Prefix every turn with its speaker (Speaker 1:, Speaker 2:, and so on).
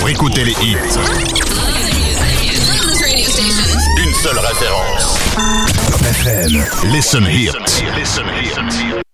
Speaker 1: pour écouter les hits. Une seule référence. Top FM. Listen Hits.